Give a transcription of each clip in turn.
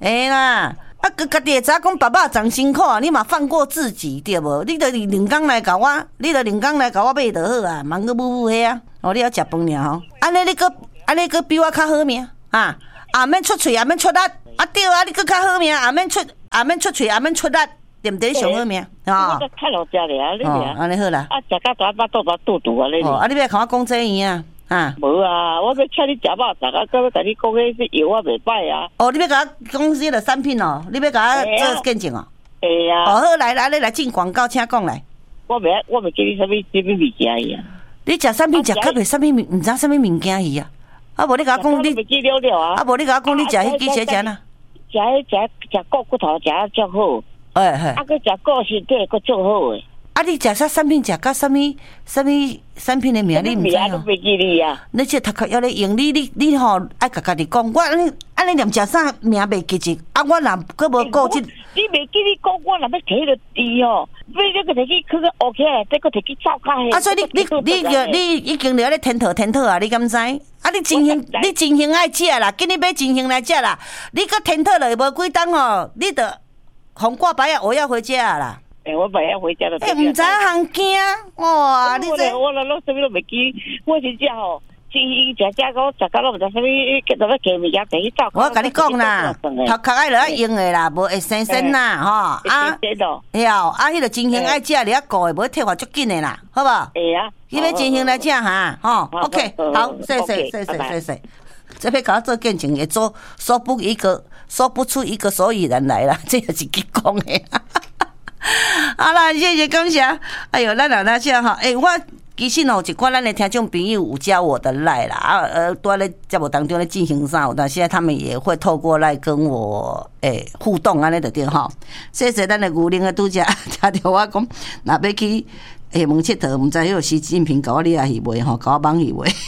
哎啦。啊，佮家己会知讲爸爸长辛苦啊，你嘛放过自己对无？你着2工来甲我，你着2工来甲我买就好啊，茫个母迄啊，哦，你要食饭尔吼，安尼你佮比我较好命啊，也免出喙，也免出力，啊对啊，你佮较好命，也免出喙，也免出力，对毋对？上好命啊！我看老家咧啊，你啊， 安尼好啦。 啊，食到大巴肚肚啊，你。 哦，啊，你要甲我讲这样啊？啊， 无啊，我要请你食肉食啊，搁要甲你讲迄些药啊袂歹啊。 哦，你要甲我讲迄个产品哦，你要甲我做见证哦。 会啊。 哦，好来，你来进广告，请讲来。 我袂记你什么物件伊啊。 你食产品食较袂什么毋知什么物件伊啊？啊，无你甲我讲你。 袂记了了啊。 啊，无你甲我讲你食迄几啥呐？ 食骨头食啊足好。 哎嘿。 啊，佮食骨身体佮足好诶。 啊！你食啥产品？食甲什么产品的名？你唔知哦。 都袂记你啊！ 你这头壳要咧用，你吼爱甲家己讲。我安尼念食啥名袂记住？啊！我若搁无顾即。 你袂记你讲，我若要摕着猪哦，买了个摕去去学起来，再搁摕去炒开。 啊！所以你已经了咧天讨啊！你敢知？啊！你真心爱食啦，今日买真心来食啦。你搁天讨了无几冬哦，你着红挂白啊，我要回家啦。 我袂晓回家了。 唔知行惊哇！你这我什么都袂记，我是食吼，真心食我食到都唔知什么，怎么给物件摕去炒。 我甲你讲啦，头壳爱落用的啦，无会生生啦，吼啊！了啊，迄个真心爱食，你啊顾的，无退化足紧的啦，好无？ 会啊， 你要真心来食哈，吼 ，OK， 好，谢谢。这要甲我做见证，也说不出一个所以然来啦，这也是去讲的。好啦，谢谢感谢。哎呦，咱那下哈，我其实有一寡咱的听众朋友有加我的赖啦，在咧节目当中咧进行啥，但现在他们也会透过赖跟我互动安尼就对哈。谢谢咱的牛玲的拄则听着我讲，若要去厦门佚佗，毋知迄个习近平甲我掠去袂吼，甲我绑去袂？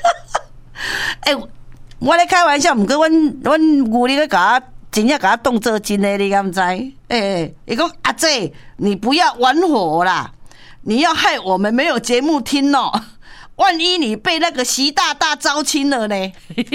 我咧开玩笑，毋过阮牛玲咧甲我。真正甲我当做真的，你敢知？伊讲阿姐，你不要玩火啦，你要害我们没有节目听哦。万一你被那个习大大招亲了呢？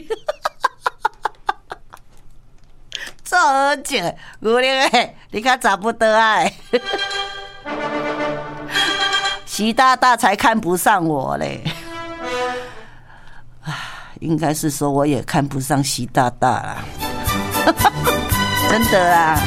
做好笑，牛玲诶，你较找不得爱。习大大才看不上我嘞。应该是说我也看不上习大大啦。真的啊！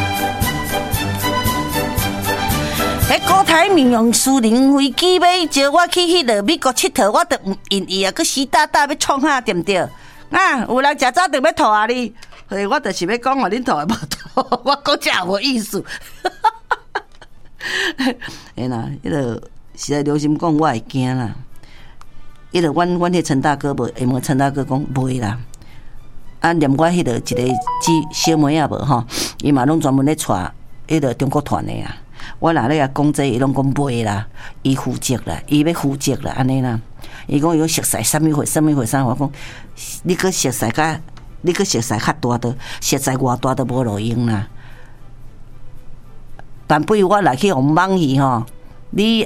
高台铭用私人飞机要招我去迄个美国佚佗，我都唔愿意啊！佮习大大要创啥对不对？啊，有人食早就要吐啊你！我就是要讲话，恁吐也无吐，我讲这也无意思。啦，迄个实在留心讲，我会惊啦。迄个阮迄陈大哥无，问陈大哥讲袂啦。啊，连我迄个一个小妹仔无吼，伊嘛拢专门咧带迄个中国团的啊。我若咧讲这，伊拢讲袂啦，伊负责啦，伊要负责啦，安尼啦。伊讲有熟悉什么会啥，我讲你个熟悉较大的，熟悉偌大都无路用啦。但不如我来去互网伊吼，你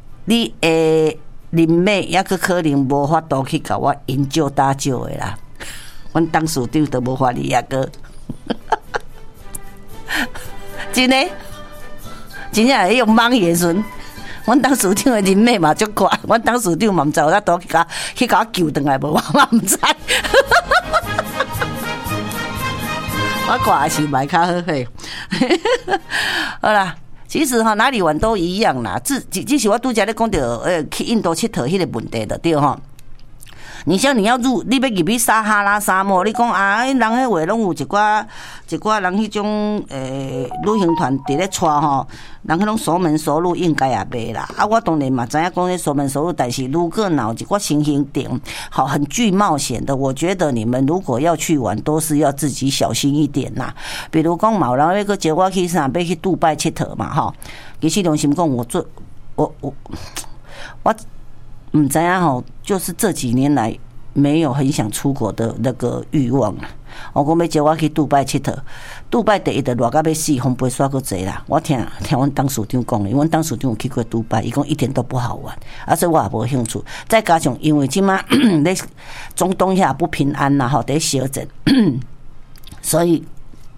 林妹抑个可能无法度去甲我研究打救的啦。阮董事长都无法理啊哥，真的，真正会用网的时阵，阮董事长的人脉嘛足快，阮董事长嘛毋知有哪倒去甲我救转来无，我嘛毋知。我看也是买较好嘿。好啦，其实哪里玩都一样啦。只是我拄则咧讲到去印度佚佗迄个问题的对吼。你像你要入去撒哈拉沙漠，你讲人迄话拢有一寡人迄种旅行团伫咧带吼，人迄拢熟门熟路，应该也袂啦。我当然嘛知影讲迄熟门熟路，但是如果有一寡情形点好很具冒险的，我觉得你们如果要去玩，都是要自己小心一点啦。比如讲，有人要去接我去要去杜拜佚佗嘛吼。其实良心讲，我唔知影吼，就是这几年来没有很想出国的那个欲望啦。我讲要接我去杜拜佚佗，杜拜第一就热到要死，风飞沙搁济啦。我听阮董事长讲的，阮董事长有去过杜拜，伊讲一点都不好玩，所以我也无兴趣。再加上因为即马咧中东遐不平安啦，吼，伫小镇，所以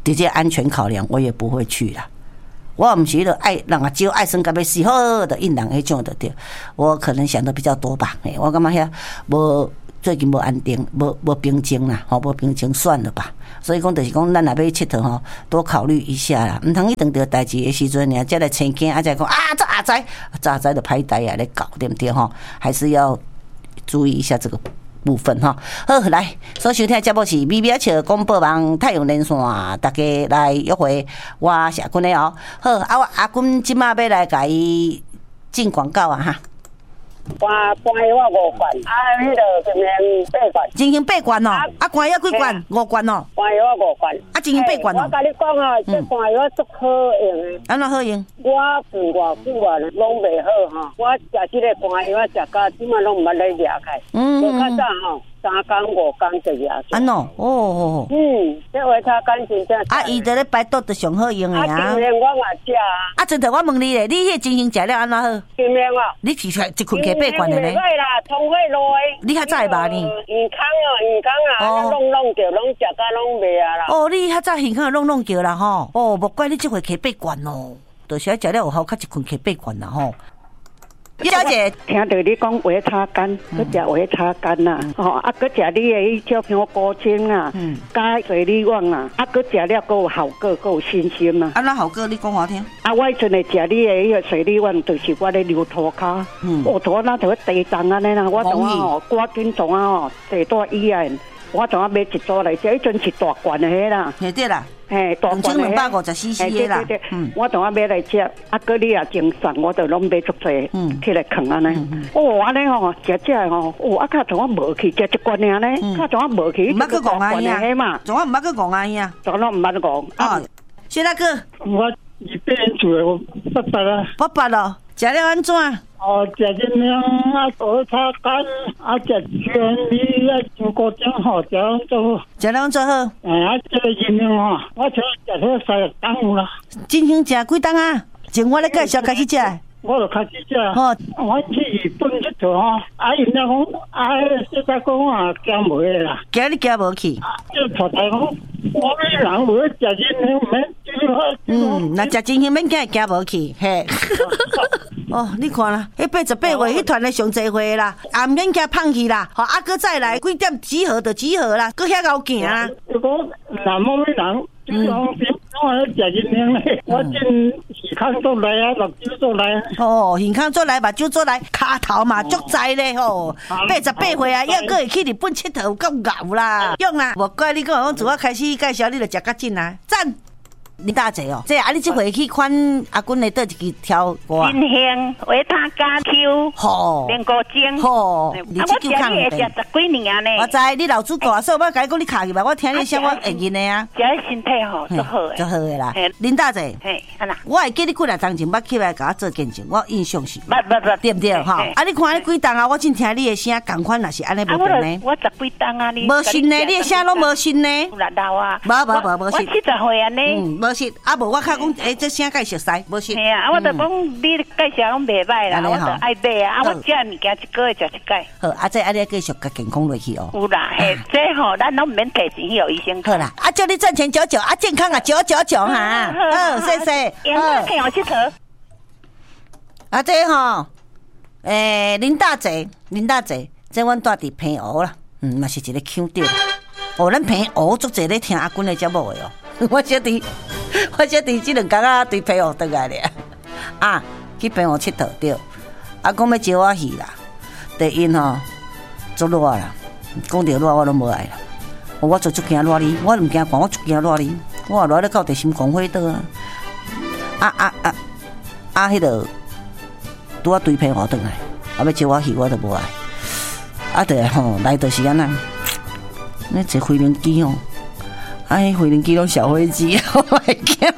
直接安全考量，我也不会去啦。我唔是爱人啊，招爱生甲要死好的应人迄种的对。我可能想的比较多吧，我感觉遐无最近无安定，无平静啦，无平静算了吧。所以讲就是讲，咱若要去佚佗吼，多考虑一下啦。唔通伊当着代志的时阵，才来生惊，才讲这阿仔就歹代啊咧搞，对不对吼？还是要注意一下这个部分哈。好，来，所收听的节目是美美笑广播网太阳连线，大家来约会，我是阿君的哦。好，我阿君即马要来甲伊进广告啊哈。 关我5罐，迄个金星8罐， 金星8罐哦，关药几罐？5罐哦。 关我5罐， 金星8罐哦。 我甲你讲哦，这关药足好用的。 安怎好用？ 我住偌久啊，拢袂好哈。我食这个关药，食到即马拢毋捌咧掠开。就较早吼，3天5天就掠。 安怎？哦。 这维他甘真正。 伊在咧排毒就上好用的啊。 金星我也食啊。 真的，我问你咧，你迄金星食了安怎好？ 金星啊， 你提出来一困起8罐的呢？ 通血落的， 你较早会吧呢？ 鱼缸啊，弄叫，拢食甲拢袂啊啦。 哦，你较早鱼缸弄叫啦吼。哦，无怪你这回起8罐哦，就是爱食了有效，较一困起8罐啦吼。小姐， 听到你讲维他甘，佮食维他甘呐，吼，佮食你的迄叫香菇精啊，加水利旺啊，佮食了佮有效果，佮有信心啊。 安怎效果？你讲我听。 我迄阵会食你的迄个水利旺，就是我咧流涂骹，涂那就地震安尼啦。我同啊吼，赶紧同啊吼，坐到医院，我同啊买一组来食，迄阵是大罐的迄啦。 嘿对啦。 嘿，大罐的 2250cc 的啦。 我同我买来食，佮你也精送，我就拢买足济，起来放安尼。安尼吼，食这吼，较从我无去，食一罐尔呢，较从我无去。 毋捌去讲安尼嘛，从我毋捌去讲安尼啊， 从拢毋捌讲。 哦，薛大哥， 我一边住我800啦 ，800咯，食了安怎？ 食金香啊，维他甘食全梨啊，香菇精好食做。 食了安怎好？ 这个金香吼，我食了30天有啦。 金香食几冬啊？从我咧介绍开始食。 我就开始食。我去日本佚佗吼，因咧讲，现在讲啊，惊袂个啦。 惊你惊无去？ 就出来讲，我们人无食金香免。 那食金香免惊，惊无去嘿。哦，你看啦，迄88月迄团的上济会啦，也毋免惊放弃啦，搁再来几点集合就集合啦，搁遐高行啦。 如果南某的人，就讲我食金香咧，我真鱼康做来啊，目睭做来啊。 哦，鱼康做来，目睭做来，骹头嘛足在咧吼。88岁啊，还搁会去日本佚佗，够牛啦。用啦，无怪你讲，自我开始介绍你就食较紧啦，赞。林大姐哦，这你这回去看阿君的倒一支挑歌。 金香、维他加 Q， 好， 香菇精， 好，你这句抗病。我食10几年呢。 我知你老主顾，所以我甲你讲，你卡去吧，我听你声，我会认的啊。 食身体好，足好诶， 足好诶啦。林大姐， 安那？ 我会记你几来当前捌起来甲我做见证，我印象是。 不， 对不对哈？你看你几档啊？我真听你的声，共款若是安尼无变呢。 我10几档啊，你。 无信呢？你的声拢无信呢？ 老啊。 无信。 我70岁啊呢。 无信，无我较讲，这声介熟悉，无信。 系啊，我就讲你介绍拢袂歹啦，我就爱买啊。我食物件一个月食一届。 好，这安尼继续甲健康落去哦。 有啦，这吼咱拢毋免提钱去互医生。 好啦，祝你赚钱99，健康啊999哈。好，谢谢。 好，陪我佚佗。 这吼，林大姐，这阮住伫平湖啦，嘛是一个腔调。咱平湖足侪咧听阿君的节目的哦。我小弟这2天啊，对平湖倒来咧。去平湖佚佗对。讲要招我去啦，第一吼，做热啦，讲到热我都无爱啦。我做足惊热哩，我唔惊寒，我足惊热哩。我热咧到第心光火倒啊。迄个拄啊对平湖倒来，要招我去我都无爱。对吼，来就是安那，那坐飞轮机哦。飞轮机拢小飞机，我袂惊。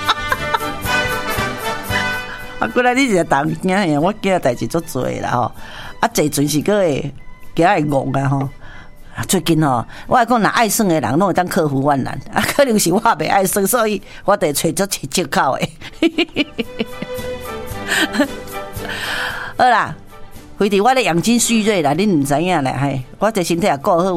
过来你是当惊呀，我惊代志足多啦吼。坐船是个会惊会戆啊吼。最近吼，我讲若爱耍的人，拢会当克服万难。可能是我袂爱耍，所以我得找足一借口的。好啦，非得我咧养精蓄锐啦，恁唔知影啦，我这身体也顾好，我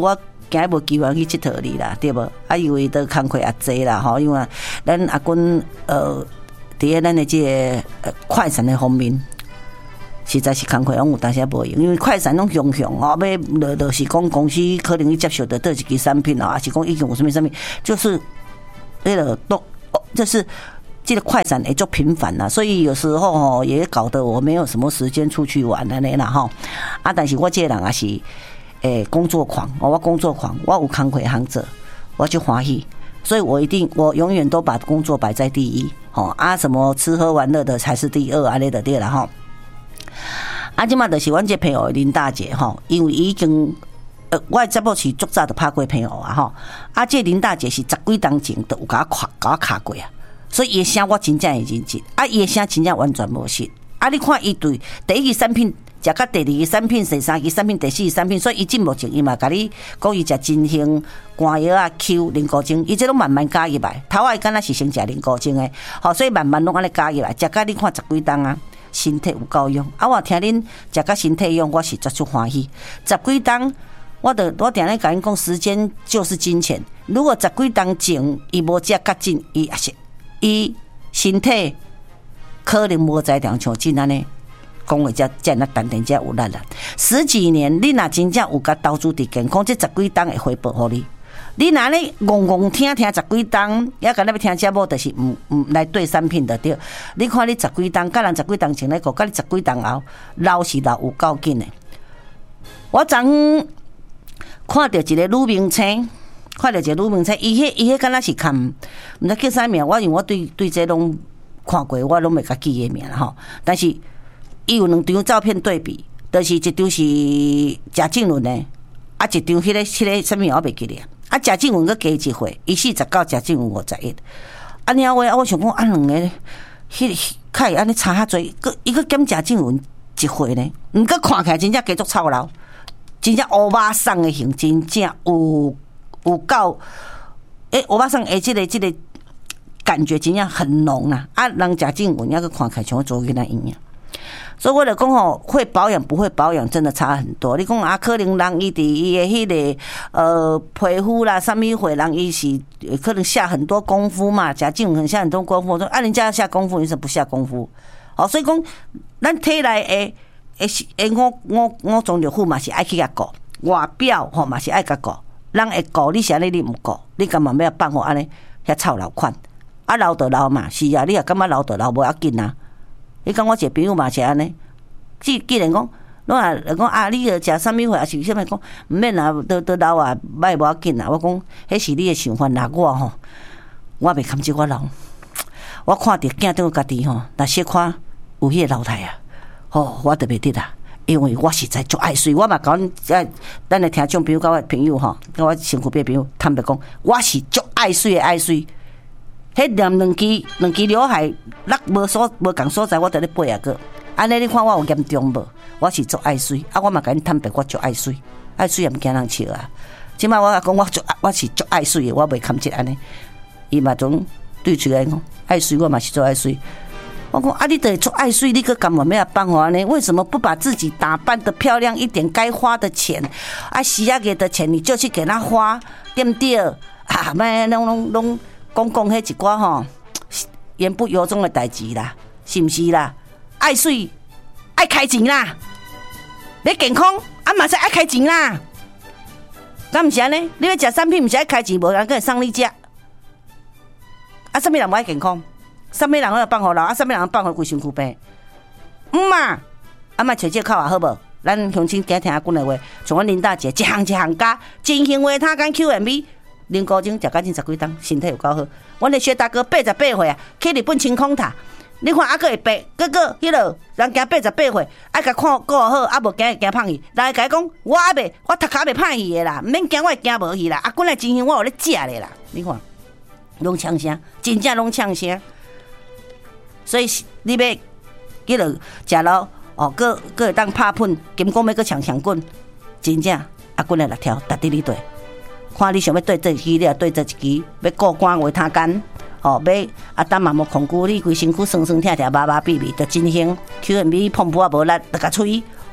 今日无机会去佚佗你啦，对无？啊，因为都工课也济啦，吼，因为咱阿君伫咱的这个快闪的方面，实在是工课拢有当时无用，因为快闪拢雄雄哦，要就是讲公司可能去接受的倒一支产品啊，还是讲已经有什么，就是那个都就是这个快闪也就频繁了，所以有时候也搞得我没有什么时间出去玩了啦哈。啊，但是我这个人也是工作狂，我工作狂，我有工课行做，我就欢喜，所以我永远都把工作摆在第一，什么吃喝玩乐的才是第二啊，那的对了哈。啊，即马就是阮这朋友林大姐哈，因为已经我的节目是足早就拍过朋友啊哈。啊，这林大姐是10几档前都有甲我卡过啊，所以伊声我真正会认真，啊，伊声真正完全无失。啊，你看伊对第一支产品食到第二支产品、第三支产品、第四支产品，所以伊进目前伊嘛甲你讲伊食金星、肝药啊、Q、灵菇精，伊这拢慢慢加入来。头仔敢若是先食灵菇精的，好，所以慢慢拢安尼加入来，食到你看10几档啊。身体有够用啊！我听恁食甲身体用，我是足欢喜。10几档，我定咧甲因讲，时间就是金钱。如果10几档前伊无食较紧，伊身体可能无在量像真安尼讲话遮那淡定遮有力啦。10几年，你若真正有甲投资伫健康，这10几档会回报互你。你若咧戆听10几档，也敢若要听节目，就是唔来对产品的对。你看你10几档，甲人10几档前来讲，甲你10几档后，老是老有够紧的。我昨看到一个女明星，伊迄敢若是看，毋知叫啥名，因为我对这拢看过，我拢袂甲记个名吼。但是伊有2张照片对比，就是一张是贾静雯的，啊一张迄个啥物我袂记咧。啊，贾静雯佮加一岁，伊49，贾静雯51。安尼啊，我想讲，两个，较安尼差遐济，伊佮减贾静雯1岁呢，毋过看起来真正家族操劳，真正乌巴桑的型，真正有够，乌巴桑的这个感觉真正很浓啊！啊，人贾静雯那个看起来像做囡仔一样。所以我就讲吼，会保养不会保养真的差很多。你讲啊，可能人伊伫伊的迄个皮肤啦，啥物会人伊是可能下很多功夫嘛，贾静雯下很多功夫。我说啊，人家要下功夫，你怎么不下功夫？好，所以讲咱体内五种六腑嘛是爱去甲顾，外表吼嘛是爱甲顾。人会顾，你是安尼你毋顾，你干嘛要放互安尼遐臭老款？啊，老就老嘛，是啊，你也感觉老就老无要紧啊。你讲我一个朋友嘛是安尼，既然讲，侬也讲啊，你着食啥物货，还是啥物讲，毋免啦，都老啊，歹无要紧啦。我讲，迄是你的想法啦。我袂堪这我老，我看着囝对家己吼，若小看有迄个老态啊，我特别得啦，因为我实在足爱水。我嘛讲，咱的听众朋友甲我朋友吼，甲我身躯边朋友，坦白讲，我是足爱水的爱水。迄连两支刘海，落无共所在，我伫咧背啊个。安尼你看我有严重无？我是足爱水，啊，我嘛甲你坦白，我足爱水，爱水也毋惊人笑啊。即摆我讲我是足爱水的，我袂堪这安尼。伊嘛总对出来讲爱水，我嘛是足爱水。我讲啊，你得足爱水，你个干嘛没有办法呢？为什么不把自己打扮得漂亮一点？该花的钱，啊，需要给的钱，你就去给他花，对不对？啊，卖拢。讲迄一寡吼言不由衷的代志啦，是毋是啦？爱水爱开钱啦，你健康啊嘛是爱开钱啦，敢毋是安尼？你要食产品毋是爱开钱，无人会送你食。啊，啥物人无爱健康？啥物人要放互老？啊，啥物人放互规身躯病？嘛，啊嘛找借口啊，好无？咱乡亲听阿君的话，像阮林大姐一项加，真心话他敢 Q&V。灵菇精食甲真10几档，身体有够好。阮的薛大哥88岁啊，去日本清空塔。你看还佫会白，佫迄落人家88岁，爱甲看顾好，啊无惊胖去。来甲伊讲，我头壳袂歹去的啦，毋免惊，我会惊无去啦。啊，本来真香，我有咧食咧啦。你看，拢呛声，真正拢呛声。所以你要迄落食咯，佫会当拍喷，金光要佫呛滚，真正啊，滚来6条，值得你对。看你想要对这一支，你也对这一支；要过关为他干，要啊等嘛无控股，你规身躯酸酸痛痛、麻麻痹痹，就真香。Q&B 碰破无力，就甲吹，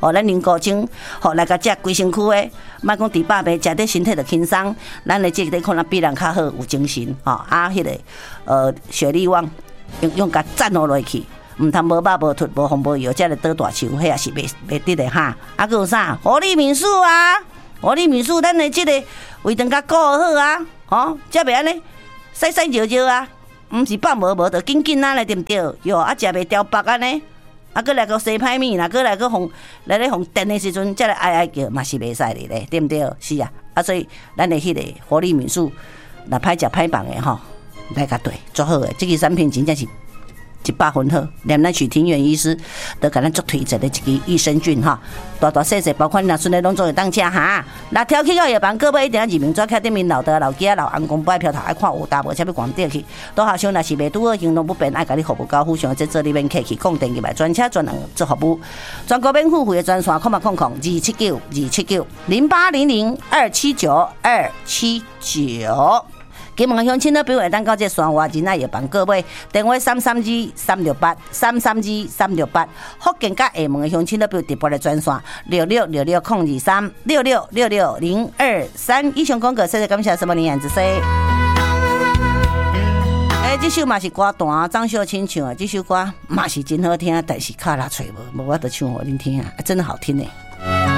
咱人工精，来甲食规身躯的，莫讲伫饱饭，食得身体就轻松，咱的这个可能比人较好，有精神，迄个雪力旺用甲赞落落去。唔通无肉无凸无风无油，才来倒大树，迄也是袂得的哈。啊，佮有啥？活力民宿啊，活力民宿，咱的这个胃肠甲顾好啊，才袂安尼洗洗尿尿啊，唔是饱无就紧紧啊来对不对？哟，啊食袂调腹安尼，啊佮来个洗歹面啦，佮来个红来咧红电的时阵，才来哀叫嘛是袂使的咧，对不对？是啊，啊所以咱的迄个活力民宿，若歹食歹放的吼，来甲对做好的，这个产品真正是。100分好，连咱许庭院医师都甲咱足推荐的一个益生菌哈，大大细细，包括你若顺利拢做会当吃哈。那挑起到夜班，各位一定要入名纸卡顶面老的老家老翁公不爱飘头，爱看有大无，才要逛底去。多好想若是袂拄好行动不便，爱甲你服务高富上，即做你免客气，讲电入来专车专人做服务，全国免付费的专线，279-279-080-279-279。金门乡亲的朋友，当到这山外真爱夜帮各位电话332-368，332-368。福建甲厦门的乡亲的朋友直播的专线6666-023，6666-023。以上广告，谢谢感谢什么林燕之 C。这首嘛是歌单，张秀清唱的，这首歌嘛是真好听，但是卡拉吹无，我就唱给恁听，真的好听呢。